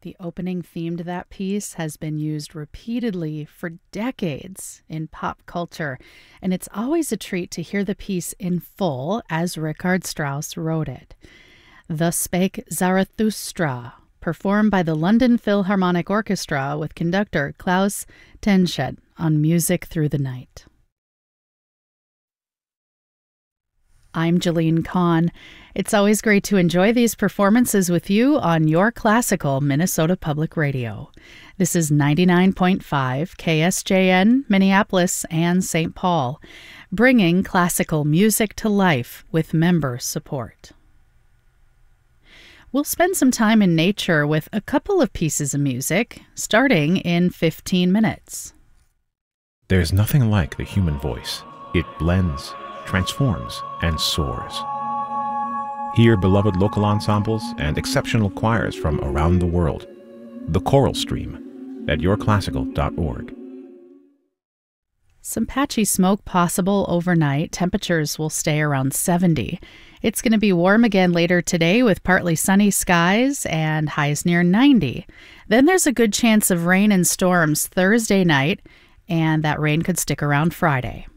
The opening theme to that piece has been used repeatedly for decades in pop culture, and it's always a treat to hear the piece in full as Richard Strauss wrote it. Thus Spake Zarathustra, performed by the London Philharmonic Orchestra with conductor Klaus Tenshed on Music Through the Night. I'm Jeline Kahn. It's always great to enjoy these performances with you on your classical Minnesota Public Radio. This is 99.5 KSJN, Minneapolis and St. Paul, bringing classical music to life with member support. We'll spend some time in nature with a couple of pieces of music, starting in 15 minutes. There's nothing like the human voice. It blends, transforms, and soars. Hear beloved local ensembles and exceptional choirs from around the world. The Choral Stream at yourclassical.org. Some patchy smoke possible overnight. Temperatures will stay around 70. It's going to be warm again later today with partly sunny skies and highs near 90. Then there's a good chance of rain and storms Thursday night, and that rain could stick around Friday.